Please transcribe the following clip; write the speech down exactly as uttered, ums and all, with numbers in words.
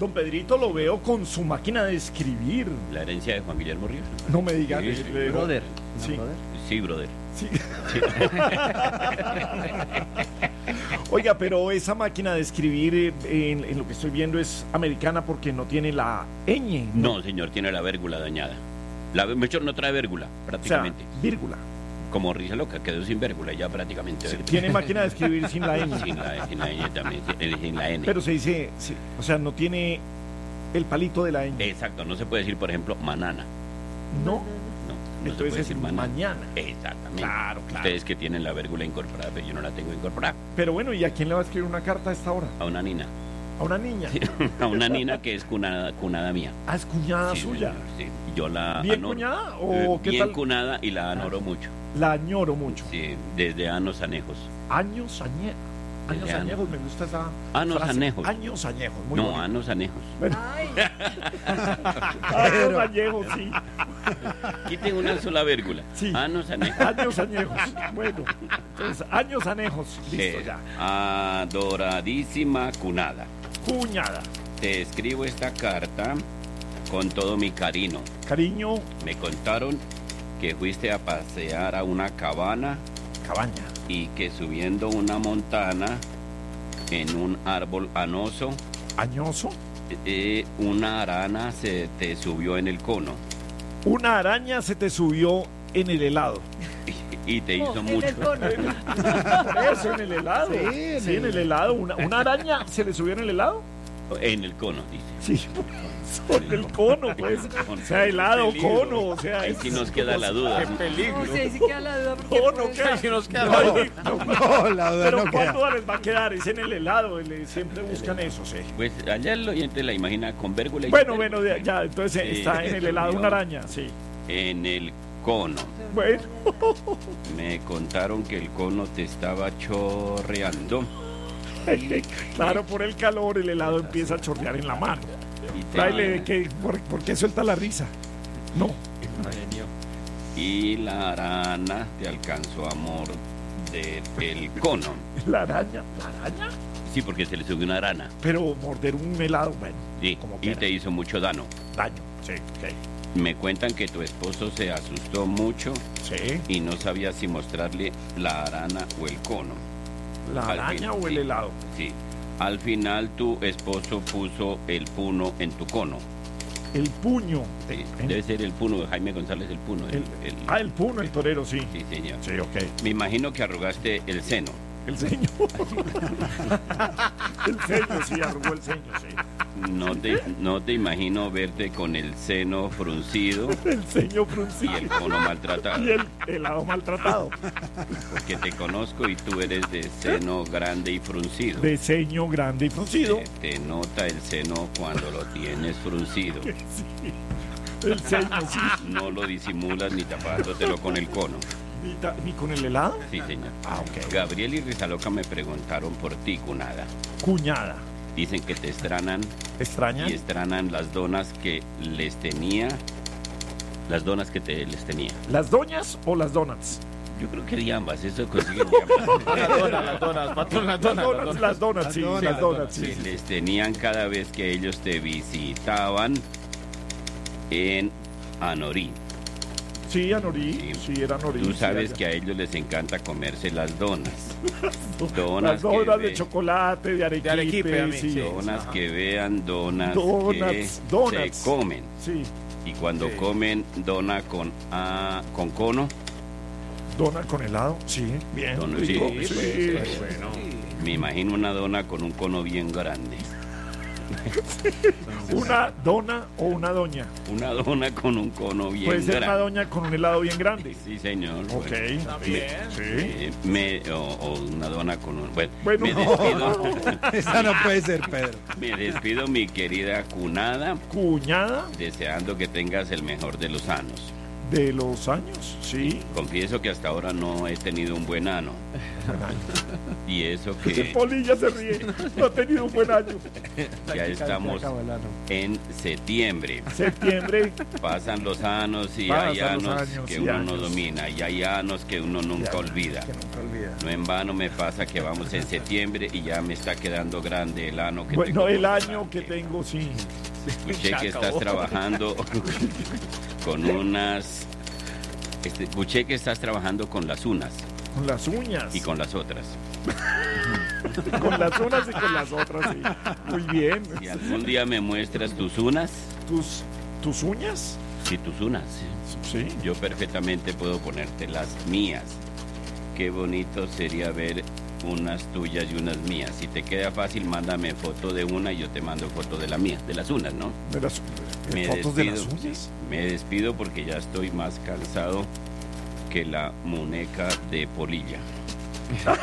don Pedrito lo veo con su máquina de escribir. La herencia de Juan Guillermo Ríos. No me digas. Sí, sí. le- Brother. Sí. ¿No, brother? Sí, brother. Sí. Oiga, pero esa máquina de escribir, eh, en, en lo que estoy viendo, es americana porque no tiene la ñ. No, señor, tiene la vérgula dañada. La, mejor no trae vérgula, O sea, prácticamente. vírgula. Como Risa Loca, quedó sin vérgula, ya prácticamente. Sí, tiene máquina de escribir sin la ñ. Sin la, sin la ñ también, sin, sin la N. Pero se dice, sí, o sea, no tiene el palito de la ñ. Exacto, no se puede decir, por ejemplo, manana. No, No, no se entonces puede es decir manana. mañana. Exactamente. Claro, claro. Ustedes que tienen la vérgula incorporada, pero yo no la tengo incorporada. Pero bueno, ¿y a quién le va a escribir una carta a esta hora? A una nina. A una niña. Sí, a una nina que es cunada, cunada mía. Ah, es cuñada Sí, suya. señor, sí. Yo la ¿Bien anoro. cuñada o Eh, qué bien tal? cunada y la anoro mucho. La añoro mucho. Sí, desde anos anejos. Años añejos. Años Desde añejos, me gusta esa Anos frase. anejos. Años añejos, muy No, bonito. anos anejos. Ay, Años añejos, sí. Quiten una sola vérgula. Sí. Anos anejos. Años añejos. Bueno, entonces, años anejos. Listo Eh, ya. Adoradísima cunada. Cuñada. Te escribo esta carta con todo mi cariño. Cariño, Me contaron que fuiste a pasear a una cabana cabaña. y que subiendo una montana en un árbol anoso, Añoso. eh, una arana se te subió en el cono Una araña se te subió en el helado. y te hizo en mucho. el cono. Eso, en el helado. Sí, Sí, en en el- el helado. Una, una araña se le subió en el helado. En el cono, dice. Sí, en el cono, pues. O sea, helado, cono, o sea. Ahí es- sí nos queda la duda. No sé si queda la duda porque Cono, por ¿qué? eso- Sí nos queda No, la no, duda. No, la duda Pero no ¿cuánto queda. les va a quedar? Es en el helado, le- siempre buscan eso, sí. Pues allá el oyente la imagina con vérgula y Bueno, sin bueno, vérgula. de- ya, entonces Sí, está en el helado una araña, sí. En el cono. Bueno, Me contaron que el cono te estaba chorreando. claro, por el calor el helado empieza a chorrear en la mano. Y, te- Fraile, ¿qué? ¿Por, por qué suelta la risa? No, y la arana te alcanzó a morder el cono. la araña, la araña. Sí, porque se le subió una arana. Pero morder un helado, bueno, Sí, como y quiera. te hizo mucho daño. Daño, sí, ok. Me cuentan que tu esposo se asustó mucho Sí, y no sabía si mostrarle la arana o el cono. la Al araña fin, o el sí. helado. Sí. Al final tu esposo puso el puno en tu cono. El puño. Sí, En- debe ser el puno de Jaime González, el puno. El, el- el- ah, el puno, el torero, sí. sí, señor. Sí, ok. Me imagino que arrugaste el seno. El ceño. el ceño, sí, arrugó el ceño, sí. No te, no te imagino verte con el seno fruncido El ceño y fruncido. el cono maltratado. Y el helado maltratado. Porque te conozco y tú eres de seno grande y fruncido. De ceño grande y fruncido. Te, te nota el seno cuando lo tienes fruncido. Sí. El ceño, sí. No lo disimulas ni tapándotelo con el cono. ¿Ni, ta- ni con el helado? Sí, señor. Ah, ok. Gabriel y Rizaloca me preguntaron por ti, cunada. Cuñada. Dicen que te extranan ¿Extraña? y extranan las donas que les tenía. Las donas que te les tenía. ¿Las doñas o las donuts? Yo creo que de ambas, eso consiguen de ambas. Las donas, las donas, patrón, las Las donas. donuts, las donuts, sí, donas, las donuts, Que sí. les tenían cada vez que ellos te visitaban en Anorí. Sí, Anorí, Sí. sí, era Anorí. Tú sí, sabes allá. que a ellos les encanta comerse las donas. Las Donas, donas que de ve- chocolate, de arequipe, De arequipe, a mí, sí. sí. donas Ajá. que vean, donas, Donuts, que donuts. se comen. Sí, Y cuando Sí. comen dona con, ah, con cono, dona con helado, sí, bien. Donut, rico, sí, sí. pues, sí, bueno. me imagino una dona con un cono bien grande. Una dona o una doña. Una dona con un cono bien Puede ser una grande. doña con un helado bien grande. Sí, señor. Ok, Bueno, bien. sí. eh, me, o, o una dona con un... Bueno, Bueno, me no. despido. Esa no puede ser, Pedro. Me despido, mi querida cunada, Cuñada deseando que tengas el mejor de los años. de los años, sí. Confieso que hasta ahora no he tenido un buen ano. Y eso El que Polilla se ríe, no ha tenido un buen año. ya estamos en septiembre. Septiembre, Pasan los años y Pasan hay los años años que y uno años. no domina y hay años que uno nunca Ya, olvida. que nunca olvida. idea. No en vano me pasa que vamos en septiembre y ya me está quedando grande el ano que Bueno, tengo el por año delante. que tengo, sí. Escuché Se que estás acabó. trabajando con unas... Este, escuché que estás trabajando con las unas Con las uñas. y con las otras. Con las unas y con las otras, sí. Muy bien. Si algún día me muestras tus unas, ¿Tus, tus uñas? sí, tus unas, Sí. yo perfectamente puedo ponerte las mías. Qué bonito sería ver unas tuyas y unas mías. Si te queda fácil, mándame foto de una y yo te mando foto de la mía, de las unas, ¿no? ¿De las Me fotos de las despido. uñas? Me despido porque ya estoy más cansado que la muñeca de polilla.